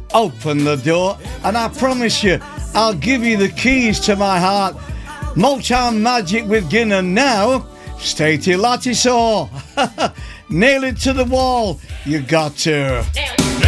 open the door, and I promise you, I'll give you the keys to my heart. Motown Magic with Ginnan now. Stay till Latisaw. Nail it to the wall. You got to.